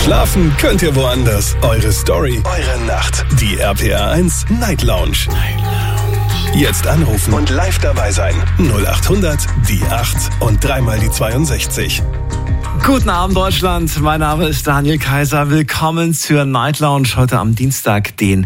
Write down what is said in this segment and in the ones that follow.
Schlafen könnt ihr woanders. Eure Story, eure Nacht. Die RPR 1 Night Lounge. Jetzt anrufen und live dabei sein. 0800 die 8 und dreimal die 62. Guten Abend, Deutschland. Mein Name ist Daniel Kaiser. Willkommen zur Night Lounge heute am Dienstag, den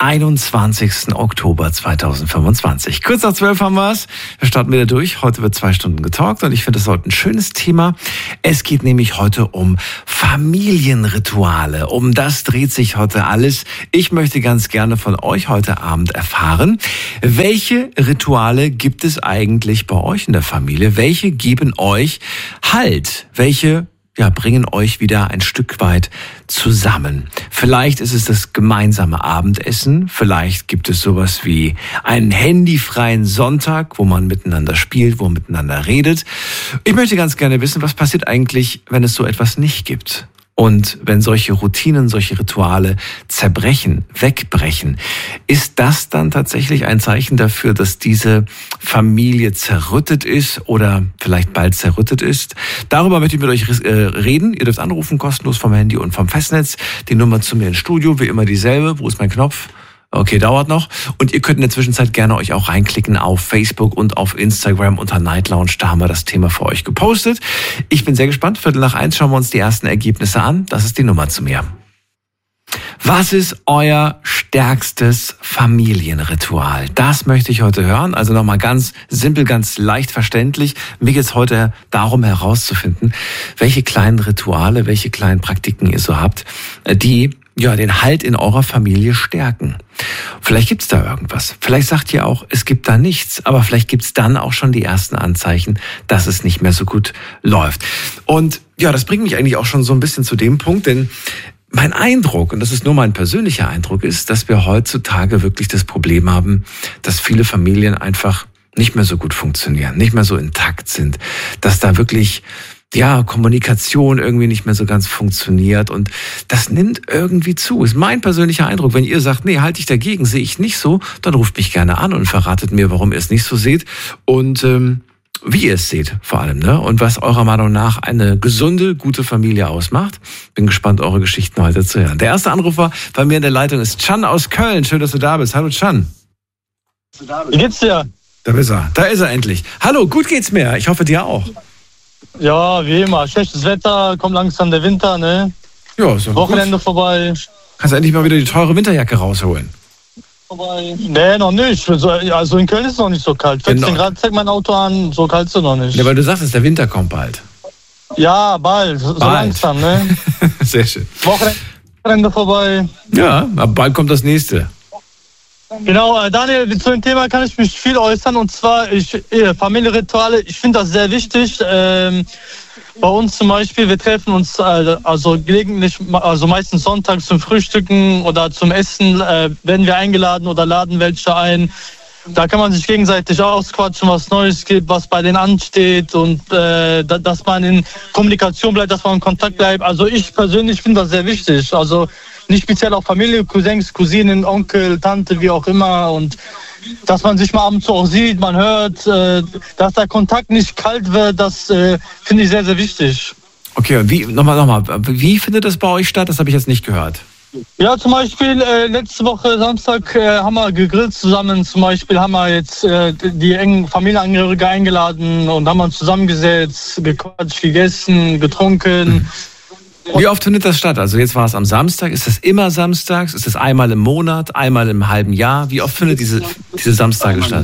21. Oktober 2025. Kurz nach 12 haben wir es. Wir starten wieder durch. Heute wird 2 Stunden getalkt und ich finde, es ist heute ein schönes Thema. Es geht nämlich heute um Familienrituale. Um das dreht sich heute alles. Ich möchte ganz gerne von euch heute Abend erfahren, welche Rituale gibt es eigentlich bei euch in der Familie? Welche geben euch Halt? Welche bringen euch wieder ein Stück weit zusammen. Vielleicht ist es das gemeinsame Abendessen, vielleicht gibt es sowas wie einen handyfreien Sonntag, wo man miteinander spielt, wo man miteinander redet. Ich möchte ganz gerne wissen, was passiert eigentlich, wenn es so etwas nicht gibt? Und wenn solche Routinen, solche Rituale zerbrechen, wegbrechen, ist das dann tatsächlich ein Zeichen dafür, dass diese Familie zerrüttet ist oder vielleicht bald zerrüttet ist? Darüber möchte ich mit euch reden. Ihr dürft anrufen, kostenlos vom Handy und vom Festnetz. Die Nummer zu mir ins Studio, wie immer dieselbe. Wo ist mein Knopf? Okay, dauert noch. Und ihr könnt in der Zwischenzeit gerne euch auch reinklicken auf Facebook und auf Instagram unter Night Lounge. Da haben wir das Thema für euch gepostet. Ich bin sehr gespannt. 1:15 schauen wir uns die ersten Ergebnisse an. Das ist die Nummer zu mir. Was ist euer stärkstes Familienritual? Das möchte ich heute hören. Also nochmal ganz simpel, ganz leicht verständlich. Mir geht es heute darum herauszufinden, welche kleinen Rituale, welche kleinen Praktiken ihr so habt, die den Halt in eurer Familie stärken. Vielleicht gibt's da irgendwas. Vielleicht sagt ihr auch, es gibt da nichts. Aber vielleicht gibt's dann auch schon die ersten Anzeichen, dass es nicht mehr so gut läuft. Und das bringt mich eigentlich auch schon so ein bisschen zu dem Punkt, denn mein Eindruck, und das ist nur mein persönlicher Eindruck, ist, dass wir heutzutage wirklich das Problem haben, dass viele Familien einfach nicht mehr so gut funktionieren, nicht mehr so intakt sind, dass da wirklich Kommunikation irgendwie nicht mehr so ganz funktioniert und das nimmt irgendwie zu. Ist mein persönlicher Eindruck. Wenn ihr sagt, nee, halte ich dagegen, sehe ich nicht so, dann ruft mich gerne an und verratet mir, warum ihr es nicht so seht und wie ihr es seht vor allem, ne? Und was eurer Meinung nach eine gesunde, gute Familie ausmacht. Bin gespannt, eure Geschichten heute zu hören. Der erste Anrufer bei mir in der Leitung ist Can aus Köln. Schön, dass du da bist. Hallo Can. Wie geht's dir? Da ist er endlich. Hallo, gut geht's mir. Ich hoffe dir auch. Ja, wie immer. Schlechtes Wetter, kommt langsam der Winter, ne? Ja, ist Wochenende gut. Vorbei. Kannst du endlich mal wieder die teure Winterjacke rausholen? Nee, noch nicht. Also in Köln ist es noch nicht so kalt. 14 Grad zeigt mein Auto an, so kalt ist es noch nicht. Ja, weil du sagst, der Winter kommt bald. Ja, bald. So langsam, ne? Sehr schön. Wochenende vorbei. Ja, aber bald kommt das nächste. Genau, Daniel, zu dem Thema kann ich mich viel äußern und zwar Familienrituale, ich finde das sehr wichtig. Bei uns zum Beispiel, wir treffen uns also gelegentlich, also meistens sonntags zum Frühstücken oder zum Essen, werden wir eingeladen oder laden welche ein. Da kann man sich gegenseitig ausquatschen, was Neues gibt, was bei denen ansteht und dass man in Kommunikation bleibt, dass man in Kontakt bleibt. Also ich persönlich finde das sehr wichtig. Also nicht speziell auf Familie, Cousins, Cousinen, Onkel, Tante, wie auch immer. Und dass man sich mal ab und zu auch sieht, man hört, dass der Kontakt nicht kalt wird, das finde ich sehr, sehr wichtig. Okay, und wie findet das bei euch statt? Das habe ich jetzt nicht gehört. Ja, zum Beispiel letzte Woche Samstag haben wir gegrillt zusammen. Zum Beispiel haben wir jetzt die engen Familienangehörige eingeladen und haben uns zusammengesetzt, gequatscht, gegessen, getrunken. Wie oft findet das statt? Also jetzt war es am Samstag. Ist das immer samstags? Ist das einmal im Monat? Einmal im halben Jahr? Wie oft findet diese Samstage statt?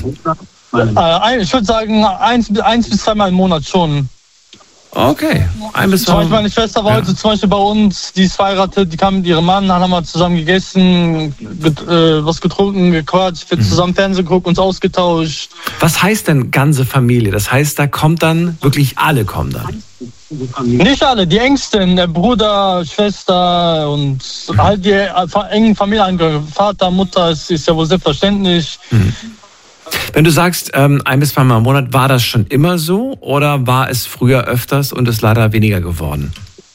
Ich würde sagen, 1 bis 2 Mal im Monat schon. Okay. 1 bis 2 Mal. Zum Beispiel meine Schwester war heute zum Beispiel bei uns, die ist verheiratet, die kam mit ihrem Mann, dann haben wir zusammen gegessen, was getrunken, gequatscht, wir zusammen Fernsehen geguckt, uns ausgetauscht. Was heißt denn ganze Familie? Das heißt, da kommt dann, wirklich alle kommen dann? Nicht alle, die Engsten, der Bruder, Schwester und halt die engen Familienangehörigen, Vater, Mutter, ist ja wohl selbstverständlich. Wenn du sagst, 1 bis 2 Mal im Monat, war das schon immer so oder war es früher öfters und ist leider weniger geworden?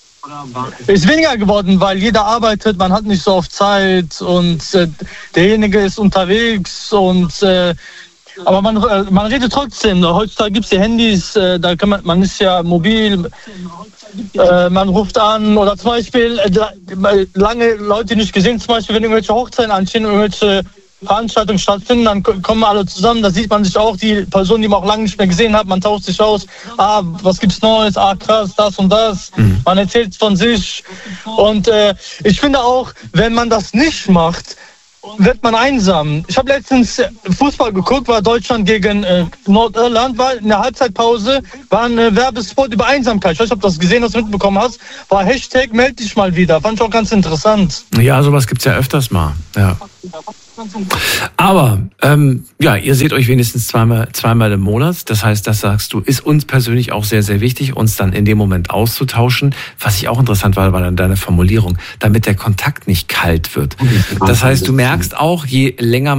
Ist weniger geworden, weil jeder arbeitet, man hat nicht so oft Zeit und derjenige ist unterwegs und Aber man redet trotzdem. Heutzutage gibt es die Handys, da kann man ist ja mobil, man ruft an oder zum Beispiel lange Leute nicht gesehen, zum Beispiel wenn irgendwelche Hochzeiten anstehen, irgendwelche Veranstaltungen stattfinden, dann kommen alle zusammen, da sieht man sich auch, die Person, die man auch lange nicht mehr gesehen hat, man tauscht sich aus, was gibt's Neues, krass, das und das, man erzählt von sich und ich finde auch, wenn man das nicht macht, wird man einsam. Ich habe letztens Fußball geguckt, war Deutschland gegen Nordirland, war in der Halbzeitpause, war ein Werbespot über Einsamkeit. Ich weiß nicht, ob du das gesehen hast, mitbekommen hast, war Hashtag meld dich mal wieder. Fand ich auch ganz interessant. Ja, sowas gibt's ja öfters mal. Ja. Aber ihr seht euch wenigstens zweimal im Monat. Das heißt, das sagst du, ist uns persönlich auch sehr, sehr wichtig, uns dann in dem Moment auszutauschen. Was ich auch interessant war dann deine Formulierung, damit der Kontakt nicht kalt wird. Das heißt, du merkst auch, je länger